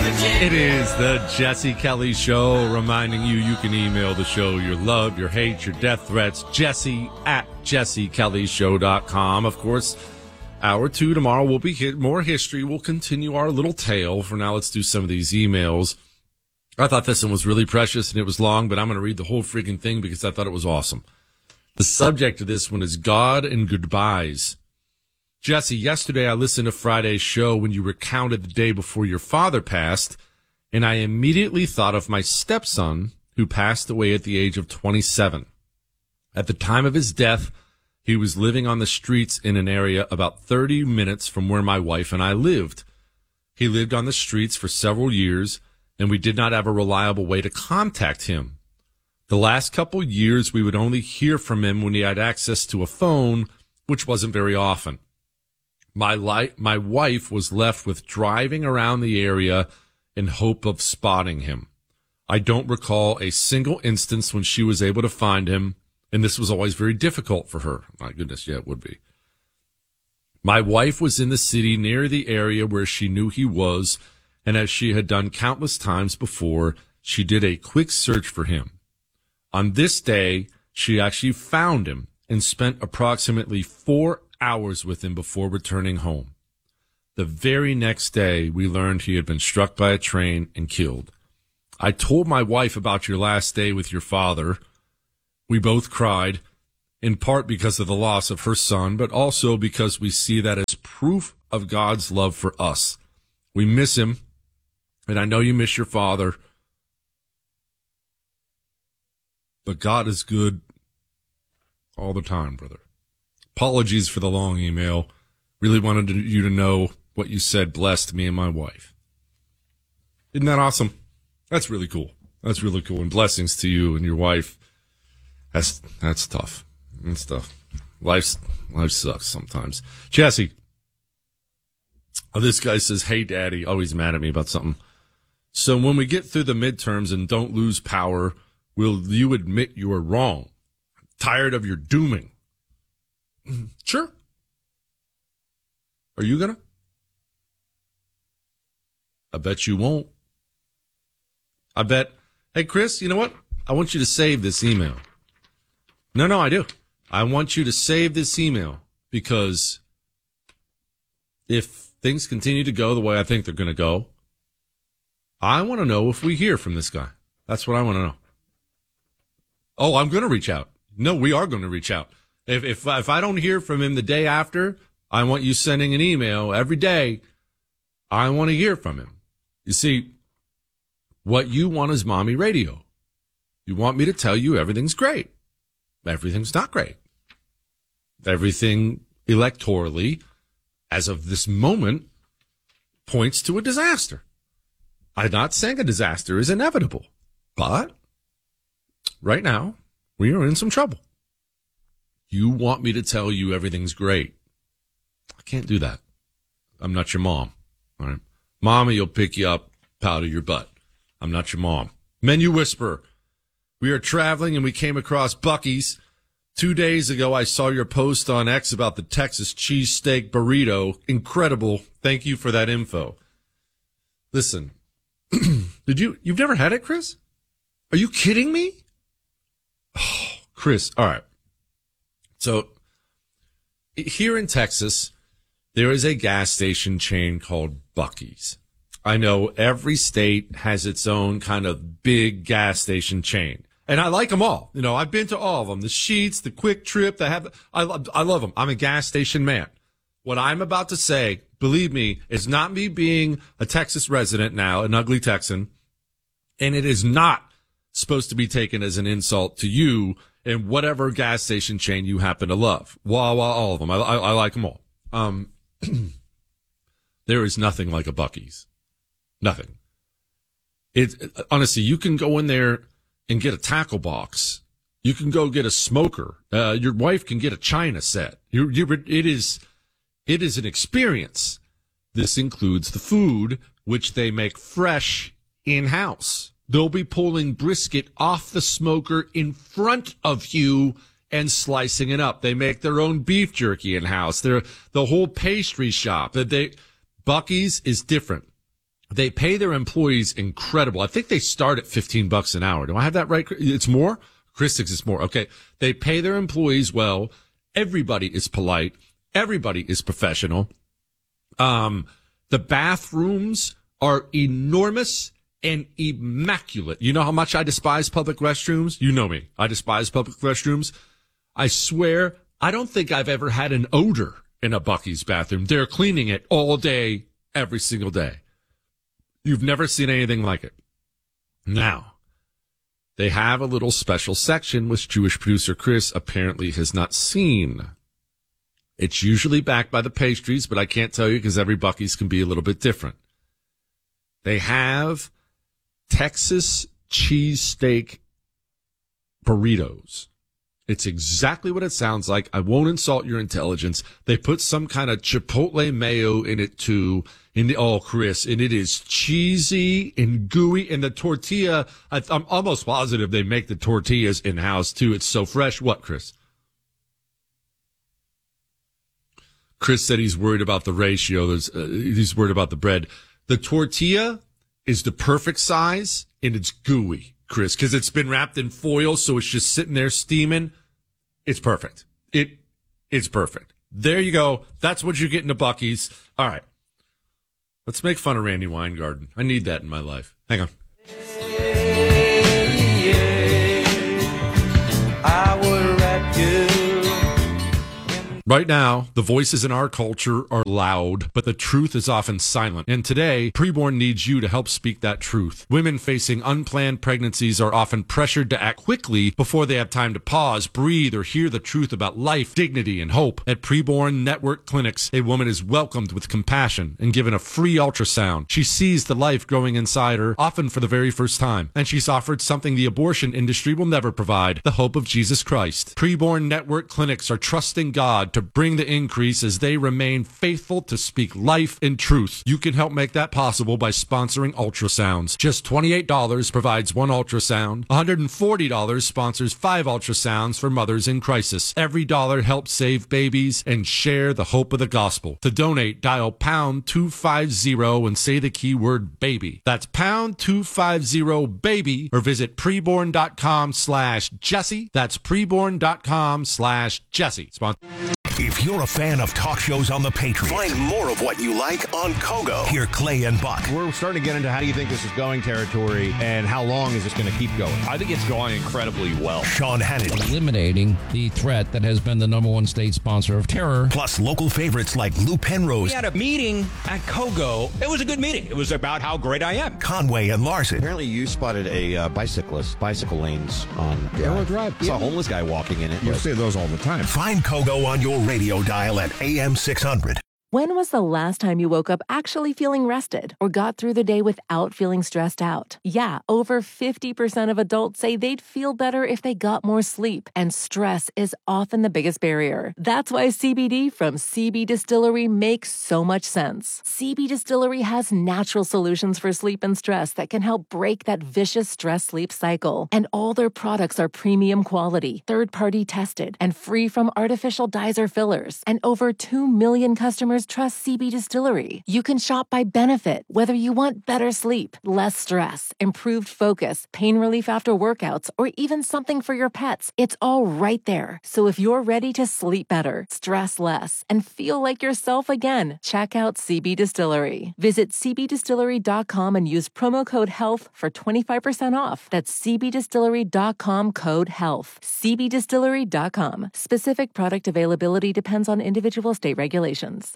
It is the Jesse Kelly Show, reminding you can email the show your love, your hate, your death threats, jesse@jessekellyshow.com. Of course, hour 2 tomorrow will be more history. We'll continue our little tale. For now, let's do some of these emails. I thought this one was really precious, and it was long, but I'm going to read the whole freaking thing because I thought it was awesome. The subject of this one is God and goodbyes. Jesse, yesterday I listened to Friday's show when you recounted the day before your father passed, and I immediately thought of my stepson, who passed away at the age of 27. At the time of his death, he was living on the streets in an area about 30 minutes from where my wife and I lived. He lived on the streets for several years, and we did not have a reliable way to contact him. The last couple years, we would only hear from him when he had access to a phone, which wasn't very often. My wife was left with driving around the area in hope of spotting him. I don't recall a single instance when she was able to find him, and this was always very difficult for her. My goodness, yeah, it would be. My wife was in the city near the area where she knew he was, and as she had done countless times before, she did a quick search for him. On this day, she actually found him and spent approximately 4 hours with him before returning home. The very next day, we learned he had been struck by a train and killed. I told my wife about your last day with your father. We both cried, in part because of the loss of her son, but also because we see that as proof of God's love for us. We miss him, and I know you miss your father, but God is good all the time, brother. Apologies for the long email. Really wanted you to know what you said blessed me and my wife. Isn't that awesome? That's really cool. That's really cool. And blessings to you and your wife. That's tough. That's tough. Life sucks sometimes. Jesse. Oh, this guy says, hey, Daddy. Oh, he's mad at me about something. So when we get through the midterms and don't lose power, will you admit you are wrong? I'm tired of your dooming. Sure. Are you gonna? I bet you won't. I bet. Hey, Chris, you know what? I want you to save this email. No, I do. I want you to save this email because if things continue to go the way I think they're going to go, I want to know if we hear from this guy. That's what I want to know. Oh, I'm going to reach out. No, we are going to reach out. If I don't hear from him the day after, I want you sending an email every day. I want to hear from him. You see, what you want is mommy radio. You want me to tell you everything's great. Everything's not great. Everything electorally, as of this moment, points to a disaster. I'm not saying a disaster is inevitable, but right now we are in some trouble. You want me to tell you everything's great. I can't do that. I'm not your mom. All right. Mommy will pick you up out of your butt. I'm not your mom. Menu Whisperer. We are traveling and we came across Buc-ee's. 2 days ago, I saw your post on X about the Texas cheesesteak burrito. Incredible. Thank you for that info. Listen, you've never had it, Chris? Are you kidding me? Oh, Chris, all right. So here in Texas, there is a gas station chain called Buc-ee's. I know every state has its own kind of big gas station chain. And I like them all. You know, I've been to all of them. The Sheetz, the Quick Trip, I love them. I'm a gas station man. What I'm about to say, believe me, is not me being a Texas resident now, an ugly Texan. And it is not supposed to be taken as an insult to you and whatever gas station chain you happen to love. Wawa, all of them. I like them all. There is nothing like a Buc-ee's. Nothing. Honestly, you can go in there and get a tackle box. You can go get a smoker. Your wife can get a china set. It is an experience. This includes the food, which they make fresh in-house. They'll be pulling brisket off the smoker in front of you and slicing it up. They make their own beef jerky in-house. They're the whole pastry shop. Buc-ee's is different. They pay their employees incredible. I think they start at $15 an hour. Do I have that right? It's more? Chris thinks it's more. Okay. They pay their employees well. Everybody is polite. Everybody is professional. The bathrooms are enormous and immaculate. You know how much I despise public restrooms? You know me. I despise public restrooms. I swear, I don't think I've ever had an odor in a Buc-ee's bathroom. They're cleaning it all day, every single day. You've never seen anything like it. Now, they have a little special section which Jewish producer Chris apparently has not seen. It's usually backed by the pastries, but I can't tell you because every Buc-ee's can be a little bit different. They have Texas cheesesteak burritos. It's exactly what it sounds like. I won't insult your intelligence. They put some kind of chipotle mayo in it too. Chris, and it is cheesy and gooey. And the tortilla, I'm almost positive they make the tortillas in-house too. It's so fresh. What, Chris? Chris said he's worried about the ratio. He's worried about the bread. The tortilla is the perfect size, and it's gooey, Chris, because it's been wrapped in foil, so it's just sitting there steaming. It's perfect. It's perfect. There you go. That's what you get in the Buc-ee's. All right. Let's make fun of Randy Weingarten. I need that in my life. Hang on. I would wrap you. Right now, the voices in our culture are loud, but the truth is often silent. And today, Preborn needs you to help speak that truth. Women facing unplanned pregnancies are often pressured to act quickly before they have time to pause, breathe, or hear the truth about life, dignity, and hope. At Preborn Network Clinics, a woman is welcomed with compassion and given a free ultrasound. She sees the life growing inside her, often for the very first time. And she's offered something the abortion industry will never provide, the hope of Jesus Christ. Preborn Network Clinics are trusting God to bring the increase as they remain faithful to speak life and truth. You can help make that possible by sponsoring ultrasounds. Just $28 provides one ultrasound. $140 sponsors 5 ultrasounds for mothers in crisis. Every dollar helps save babies and share the hope of the gospel. To donate, dial pound 250 and say the keyword baby. That's pound 250 baby, or visit preborn.com/Jesse. That's preborn.com/Jesse. If you're a fan of talk shows on the Patriot, find more of what you like on Kogo. Hear Clay and Buck. We're starting to get into how do you think this is going territory and how long is this going to keep going? I think it's going incredibly well. Sean Hannity. Eliminating the threat that has been the number one state sponsor of terror. Plus local favorites like Lou Penrose. We had a meeting at Kogo. It was a good meeting. It was about how great I am. Conway and Larson. Apparently you spotted a bicycle lanes on Arrow Drive. Saw a homeless guy walking in it. You see those all the time. Find Kogo on your radio dial at AM 600. When was the last time you woke up actually feeling rested or got through the day without feeling stressed out? Yeah, over 50% of adults say they'd feel better if they got more sleep, and stress is often the biggest barrier. That's why CBD from CB Distillery makes so much sense. CB Distillery has natural solutions for sleep and stress that can help break that vicious stress-sleep cycle. And all their products are premium quality, third-party tested, and free from artificial dyes or fillers. And over 2 million customers trust CB Distillery. You can shop by benefit, whether you want better sleep, less stress, improved focus, pain relief after workouts, or even something for your pets. It's all right there. So if you're ready to sleep better, stress less, and feel like yourself again, check out CB Distillery. Visit cbdistillery.com and use promo code HEALTH for 25% off. That's cbdistillery.com, code HEALTH. cbdistillery.com. Specific product availability depends on individual state regulations.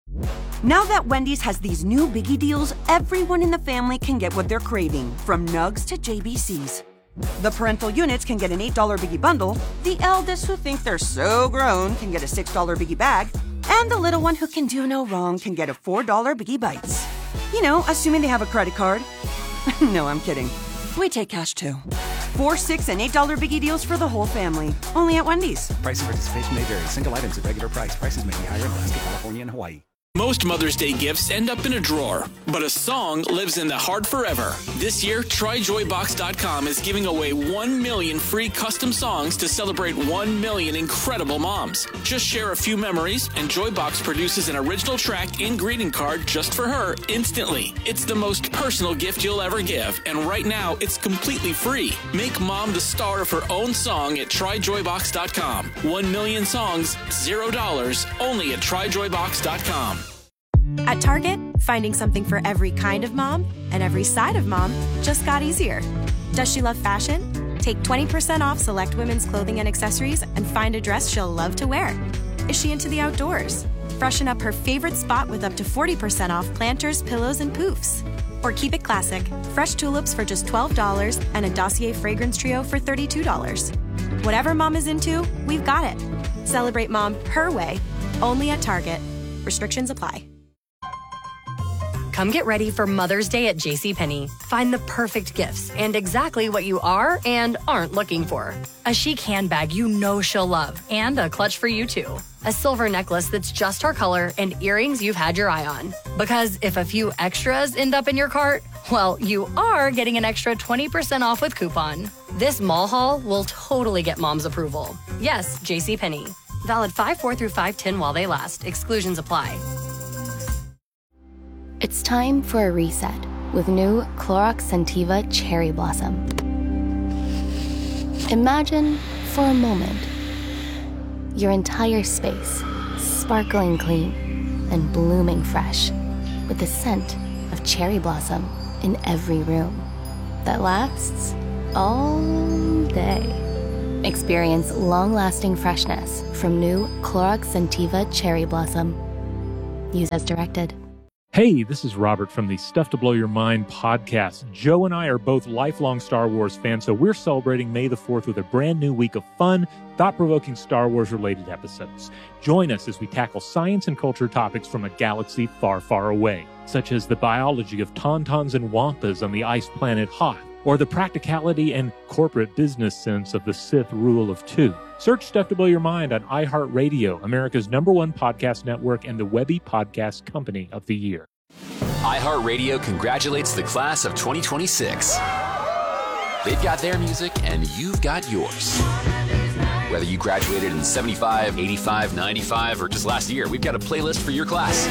Now that Wendy's has these new biggie deals, everyone in the family can get what they're craving, from nugs to JBCs. The parental units can get an $8 biggie bundle, the eldest who think they're so grown can get a $6 biggie bag, and the little one who can do no wrong can get a $4 biggie bites. You know, assuming they have a credit card. No, I'm kidding. We take cash too. 4, $6, and $8 biggie deals for the whole family. Only at Wendy's. Price and participation may vary. Single items at regular price. Prices may be higher in Alaska, California, and Hawaii. Most Mother's Day gifts end up in a drawer, but a song lives in the heart forever. This year, TryJoyBox.com is giving away 1 million free custom songs to celebrate 1 million incredible moms. Just share a few memories, and Joybox produces an original track and greeting card just for her instantly. It's the most personal gift you'll ever give, and right now, it's completely free. Make mom the star of her own song at TryJoyBox.com. 1 million songs, $0, only at TryJoyBox.com. At Target, finding something for every kind of mom and every side of mom just got easier. Does she love fashion? Take 20% off select women's clothing and accessories and find a dress she'll love to wear. Is she into the outdoors? Freshen up her favorite spot with up to 40% off planters, pillows, and poofs. Or keep it classic, fresh tulips for just $12 and a Dossier fragrance trio for $32. Whatever mom is into, we've got it. Celebrate mom her way, only at Target. Restrictions apply. Come get ready for Mother's Day at JCPenney. Find the perfect gifts and exactly what you are and aren't looking for. A chic handbag you know she'll love and a clutch for you too. A silver necklace that's just her color and earrings you've had your eye on. Because if a few extras end up in your cart, well, you are getting an extra 20% off with coupon. This mall haul will totally get mom's approval. Yes, JCPenney. Valid 5/4 through 5/10 while they last. Exclusions apply. It's time for a reset with new Clorox Scentiva Cherry Blossom. Imagine, for a moment, your entire space sparkling clean and blooming fresh with the scent of cherry blossom in every room that lasts all day. Experience long-lasting freshness from new Clorox Scentiva Cherry Blossom. Use as directed. Hey, this is Robert from the Stuff to Blow Your Mind podcast. Joe and I are both lifelong Star Wars fans, so we're celebrating May the 4th with a brand new week of fun, thought-provoking Star Wars-related episodes. Join us as we tackle science and culture topics from a galaxy far, far away, such as the biology of tauntauns and wampas on the ice planet Hoth, or the practicality and corporate business sense of the Sith Rule of Two. Search Stuff to Blow Your Mind on iHeartRadio, America's #1 podcast network and the Webby Podcast Company of the Year. iHeartRadio congratulates the class of 2026. They've got their music, and you've got yours. Whether you graduated in 75, 85, 95, or just last year, we've got a playlist for your class.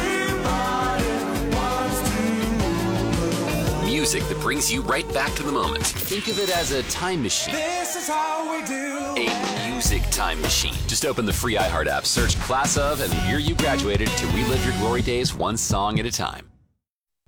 Music that brings you right back to the moment. Think of it as a time machine. This is how we do. A music time machine. Just open the free iHeart app, search Class of, and the year you graduated to relive your glory days one song at a time.